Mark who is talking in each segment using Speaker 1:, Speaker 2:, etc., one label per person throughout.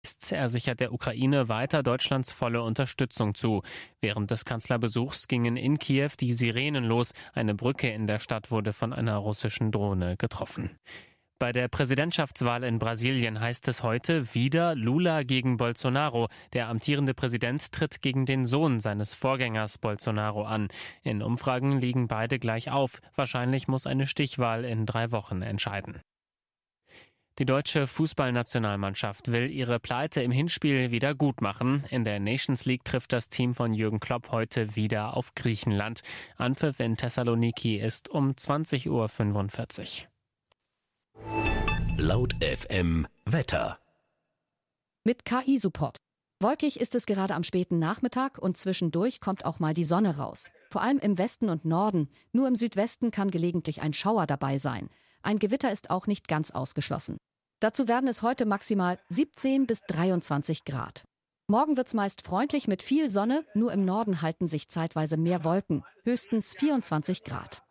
Speaker 1: Er sichert der Ukraine weiter Deutschlands volle Unterstützung zu. Während des Kanzlerbesuchs gingen in Kiew die Sirenen los. Eine Brücke in der Stadt wurde von einer russischen Drohne getroffen. Bei der Präsidentschaftswahl in Brasilien heißt es heute wieder Lula gegen Bolsonaro. Der amtierende Präsident tritt gegen den Sohn seines Vorgängers Bolsonaro an. In Umfragen liegen beide gleich auf. Wahrscheinlich muss eine Stichwahl in 3 Wochen entscheiden. Die deutsche Fußballnationalmannschaft will ihre Pleite im Hinspiel wieder gut machen. In der Nations League trifft das Team von Jürgen Klopp heute wieder auf Griechenland. Anpfiff in Thessaloniki ist um 20:45 Uhr.
Speaker 2: Laut FM Wetter.
Speaker 3: Mit KI-Support. Wolkig ist es gerade am späten Nachmittag und zwischendurch kommt auch mal die Sonne raus. Vor allem im Westen und Norden. Nur im Südwesten kann gelegentlich ein Schauer dabei sein. Ein Gewitter ist auch nicht ganz ausgeschlossen. Dazu werden es heute maximal 17 bis 23 Grad. Morgen wird's meist freundlich mit viel Sonne, nur im Norden halten sich zeitweise mehr Wolken, höchstens 24 Grad.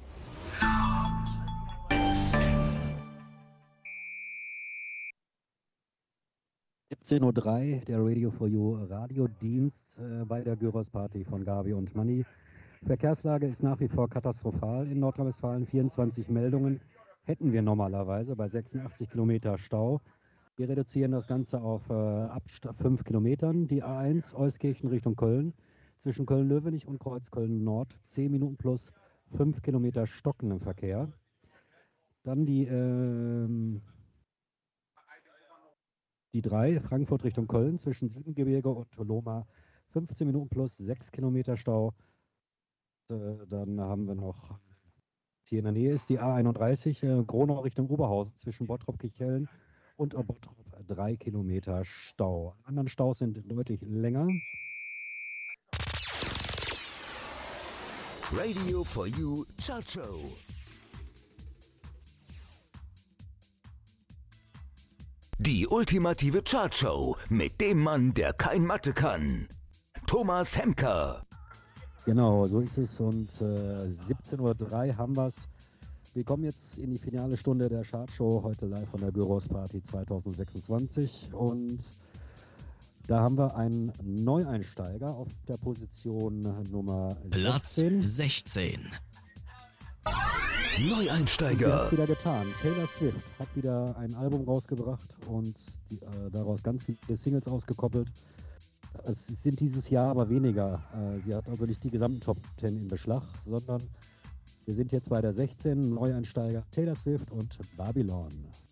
Speaker 4: (17:03 Uhr), der Radio for You Radiodienst bei der Gyros Party von Gabi und Manni. Verkehrslage ist nach wie vor katastrophal in Nordrhein-Westfalen. 24 Meldungen hätten wir normalerweise bei 86 Kilometer Stau. Wir reduzieren das Ganze auf ab 5 Kilometern. Die A1 Euskirchen Richtung Köln, zwischen Köln-Löwenich und Kreuzköln-Nord, 10 Minuten plus 5 Kilometer stockendem Verkehr. Dann die 3 Frankfurt Richtung Köln, zwischen Siebengebirge und Toloma, 15 Minuten plus 6 Kilometer Stau. Dann haben wir noch, hier in der Nähe ist die A31, Gronau Richtung Oberhausen, zwischen Bottrop-Kirchhellen und Bottrop 3 Kilometer Stau. Anderen Staus sind deutlich länger.
Speaker 2: Radio for You Chart Show. Die ultimative Chartshow mit dem Mann, der kein Mathe kann. Thomas Hemker.
Speaker 4: Genau, so ist es und 17:03 Uhr haben wir's. Wir kommen jetzt in die finale Stunde der Chartshow, heute live von der Gyros Party 2026 und da haben wir einen Neueinsteiger auf der Position Nummer 16.
Speaker 2: Platz 16. Neueinsteiger.
Speaker 4: Der hat wieder getan. Taylor Swift hat wieder ein Album rausgebracht und daraus ganz viele Singles ausgekoppelt. Es sind dieses Jahr aber weniger. Sie hat also nicht die gesamten Top 10 in Beschlag, sondern wir sind jetzt bei der 16. Neueinsteiger Taylor Swift und Babylon.